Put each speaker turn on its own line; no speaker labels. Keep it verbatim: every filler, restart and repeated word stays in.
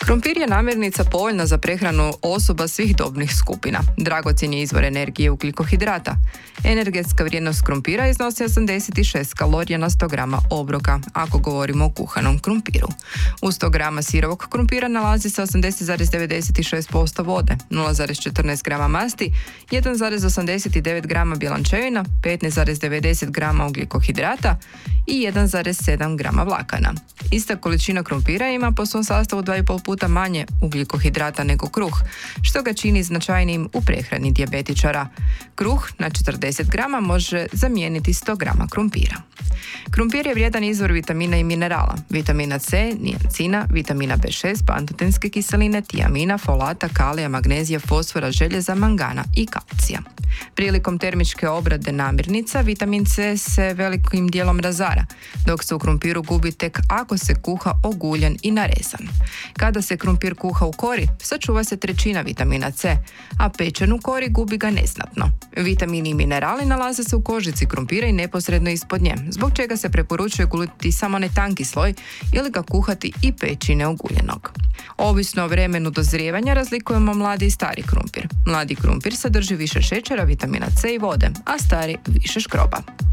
Krumpir je namirnica povoljna za prehranu osoba svih dobnih skupina. Dragocjen je izvor energije ugljikohidrata. Energetska vrijednost krumpira iznosi osamdeset šest kalorija na sto grama obroka, ako govorimo o kuhanom krumpiru. U sto grama sirovog krumpira nalazi se osamdeset zarez devedeset šest posto vode, nula zarez četrnaest grama masti, jedan zarez osamdeset devet grama bjelančevina, petnaest zarez devedeset grama ugljikohidrata i jedan zarez sedam grama vlakana. Ista količina krumpira ima po svom sastavu dva i pol puta manje ugljikohidrata nego kruh, što ga čini značajnijim u prehrani dijabetičara. Kruh na četrdeset grama može zamijeniti sto grama krumpira. Krumpir je vrijedan izvor vitamina i minerala, vitamina C, niacina, vitamina B šest, pantotenske kiseline, tiamina, folata, kalija, magnezija, fosfora, željeza, mangana i kalcija. Prilikom termičke obrade namirnica, vitamin C se velikim dijelom razara, dok se u krumpiru gubi tek ako se kuha oguljen i narezan. Kada se krumpir kuha u kori, sačuva se trećina vitamina C, a pečen u kori gubi ga neznatno. Vitamini i minerali nalaze se u kožici krumpira i neposredno ispod nje, zbog čega se preporučuje guliti samo ne tanki sloj ili ga kuhati i peći neoguljenog. Ovisno o vremenu dozrijevanja razlikujemo mladi i stari krumpir. Mladi krumpir sadrži više šećera, vitamina C i vode, a stari više škroba.